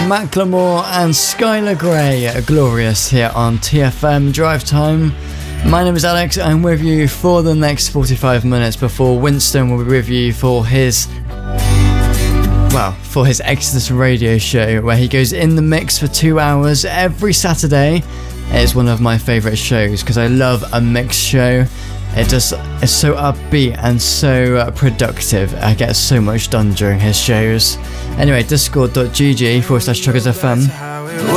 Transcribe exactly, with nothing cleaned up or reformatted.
Macklemore and Skylar Grey, glorious here on T F M Drive Time. My name is Alex, I'm with you for the next forty-five minutes before Winston will be with you for his, well, for his Exodus radio show where he goes in the mix for two hours every Saturday. It's one of my favourite shows because I love a mixed show. It just is so upbeat and so uh, productive. I get so much done during his shows. Anyway, discord.gg forward slash truckers F M.